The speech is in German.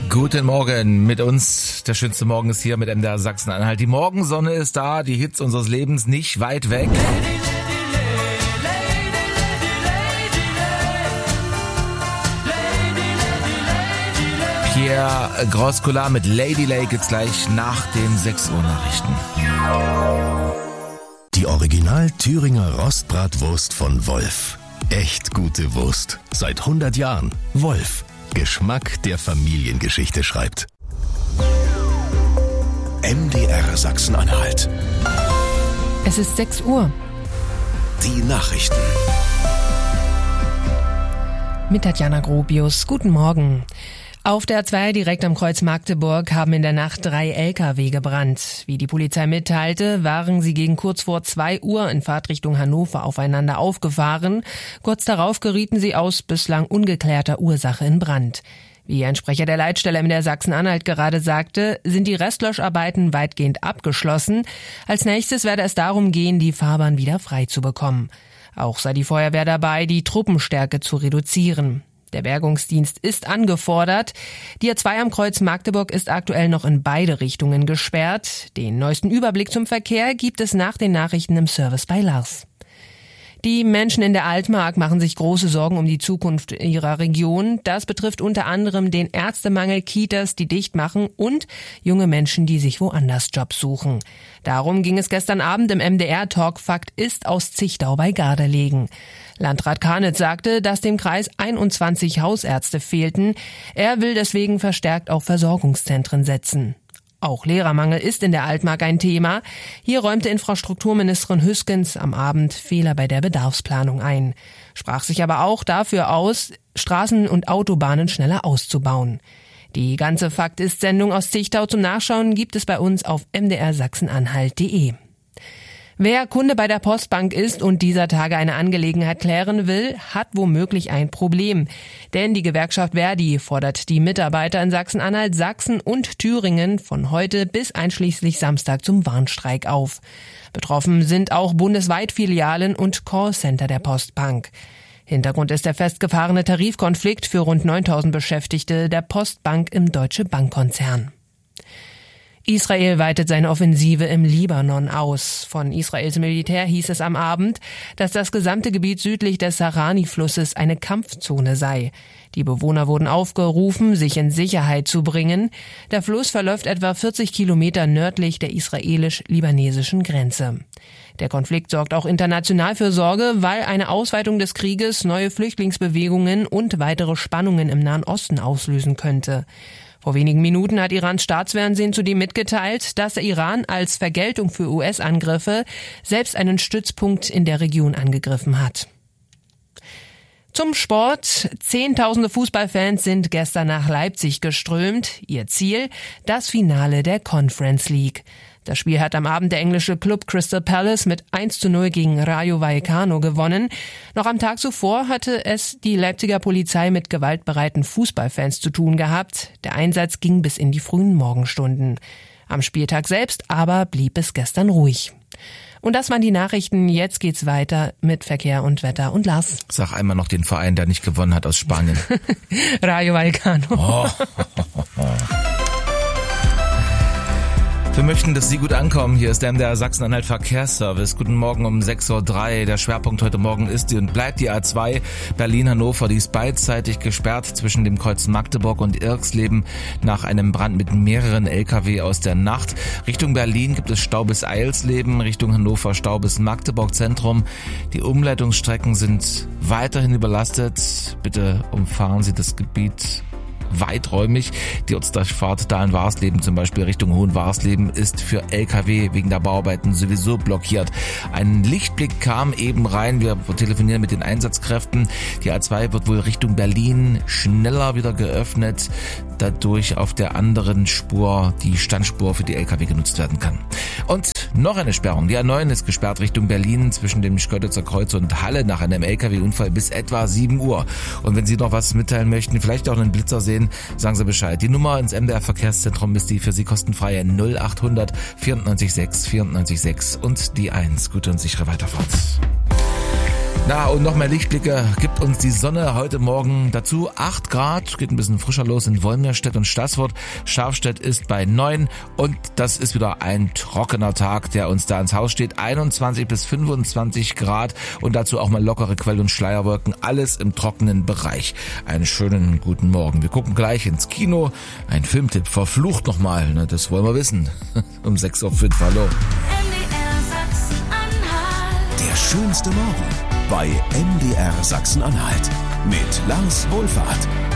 Guten Morgen, mit uns. Der schönste Morgen ist hier mit MDR Sachsen-Anhalt. Die Morgensonne ist da, die Hits unseres Lebens nicht weit weg. Pierre Groscola mit Lady Lake jetzt gleich nach den 6 Uhr Nachrichten. Die Original Thüringer Rostbratwurst von Wolf. Echt gute Wurst. Seit 100 Jahren. Wolf. Geschmack, der Familiengeschichte schreibt. MDR Sachsen-Anhalt. Es ist 6 Uhr. Die Nachrichten. Mit Tatjana Gropius. Guten Morgen. Auf der A2 direkt am Kreuz Magdeburg haben in der Nacht 3 Lkw gebrannt. Wie die Polizei mitteilte, waren sie gegen kurz vor 2 Uhr in Fahrtrichtung Hannover aufeinander aufgefahren. Kurz darauf gerieten sie aus bislang ungeklärter Ursache in Brand. Wie ein Sprecher der Leitstelle MDR Sachsen-Anhalt gerade sagte, sind die Restlöscharbeiten weitgehend abgeschlossen. Als nächstes werde es darum gehen, die Fahrbahn wieder frei zu bekommen. Auch sei die Feuerwehr dabei, die Truppenstärke zu reduzieren. Der Bergungsdienst ist angefordert. Die A2 am Kreuz Magdeburg ist aktuell noch in beide Richtungen gesperrt. Den neuesten Überblick zum Verkehr gibt es nach den Nachrichten im Service bei Lars. Die Menschen in der Altmark machen sich große Sorgen um die Zukunft ihrer Region. Das betrifft unter anderem den Ärztemangel, Kitas, die dicht machen und junge Menschen, die sich woanders Jobs suchen. Darum ging es gestern Abend im MDR-Talk Fakt ist aus Zichtau bei Gardelegen. Landrat Karnitz sagte, dass dem Kreis 21 Hausärzte fehlten. Er will deswegen verstärkt auf Versorgungszentren setzen. Auch Lehrermangel ist in der Altmark ein Thema. Hier räumte Infrastrukturministerin Hüskens am Abend Fehler bei der Bedarfsplanung ein. Sprach sich aber auch dafür aus, Straßen und Autobahnen schneller auszubauen. Die ganze Fakt-ist-Sendung aus Zichtau zum Nachschauen gibt es bei uns auf mdrsachsenanhalt.de. Wer Kunde bei der Postbank ist und dieser Tage eine Angelegenheit klären will, hat womöglich ein Problem. Denn die Gewerkschaft Verdi fordert die Mitarbeiter in Sachsen-Anhalt, Sachsen und Thüringen von heute bis einschließlich Samstag zum Warnstreik auf. Betroffen sind auch bundesweit Filialen und Callcenter der Postbank. Hintergrund ist der festgefahrene Tarifkonflikt für rund 9.000 Beschäftigte der Postbank im Deutsche Bankkonzern. Israel weitet seine Offensive im Libanon aus. Von Israels Militär hieß es am Abend, dass das gesamte Gebiet südlich des Sarani-Flusses eine Kampfzone sei. Die Bewohner wurden aufgerufen, sich in Sicherheit zu bringen. Der Fluss verläuft etwa 40 Kilometer nördlich der israelisch-libanesischen Grenze. Der Konflikt sorgt auch international für Sorge, weil eine Ausweitung des Krieges neue Flüchtlingsbewegungen und weitere Spannungen im Nahen Osten auslösen könnte. Vor wenigen Minuten hat Irans Staatsfernsehen zudem mitgeteilt, dass der Iran als Vergeltung für US-Angriffe selbst einen Stützpunkt in der Region angegriffen hat. Zum Sport. Zehntausende Fußballfans sind gestern nach Leipzig geströmt. Ihr Ziel? Das Finale der Conference League. Das Spiel hat am Abend der englische Club Crystal Palace mit 1:0 gegen Rayo Vallecano gewonnen. Noch am Tag zuvor hatte es die Leipziger Polizei mit gewaltbereiten Fußballfans zu tun gehabt. Der Einsatz ging bis in die frühen Morgenstunden. Am Spieltag selbst aber blieb es gestern ruhig. Und das waren die Nachrichten. Jetzt geht's weiter mit Verkehr und Wetter und Lars. Sag einmal noch den Verein, der nicht gewonnen hat aus Spanien. Rayo Vallecano. Oh. Wir möchten, dass Sie gut ankommen. Hier ist der MDR Sachsen-Anhalt Verkehrsservice. Guten Morgen um 6:03 Uhr. Der Schwerpunkt heute Morgen ist und bleibt die A2 Berlin-Hannover. Die ist beidseitig gesperrt zwischen dem Kreuz Magdeburg und Irxleben nach einem Brand mit mehreren Lkw aus der Nacht. Richtung Berlin gibt es Stau bis Eilsleben, Richtung Hannover Stau bis Magdeburg Zentrum. Die Umleitungsstrecken sind weiterhin überlastet. Bitte umfahren Sie das Gebiet weiträumig. Die Ortsdurchfahrt Dahlen-Warsleben zum Beispiel Richtung Hohenwarsleben ist für LKW wegen der Bauarbeiten sowieso blockiert. Ein Lichtblick kam eben rein. Wir telefonieren mit den Einsatzkräften. Die A2 wird wohl Richtung Berlin schneller wieder geöffnet, dadurch auf der anderen Spur die Standspur für die LKW genutzt werden kann. Und noch eine Sperrung. Die A9 ist gesperrt Richtung Berlin zwischen dem Schkeuditzer Kreuz und Halle nach einem LKW-Unfall bis etwa 7 Uhr. Und wenn Sie noch was mitteilen möchten, vielleicht auch einen Blitzer sehen, sagen Sie Bescheid. Die Nummer ins MDR Verkehrszentrum ist die für Sie kostenfreie 0800 94 6 94 6 und die 1. Gute und sichere Weiterfahrt. Na, und noch mehr Lichtblicke gibt uns die Sonne heute Morgen. Dazu 8 Grad, geht ein bisschen frischer los in Wolmirstedt und Staßfurt. Scharfstedt ist bei 9 und das ist wieder ein trockener Tag, der uns da ins Haus steht. 21 bis 25 Grad und dazu auch mal lockere Quell- und Schleierwolken. Alles im trockenen Bereich. Einen schönen guten Morgen. Wir gucken gleich ins Kino. Ein Filmtipp, verflucht nochmal, ne, das wollen wir wissen. Um 6.05 Uhr, hallo. MDR Sachsen-Anhalt. Der schönste Morgen bei MDR Sachsen-Anhalt mit Lars Wohlfahrt.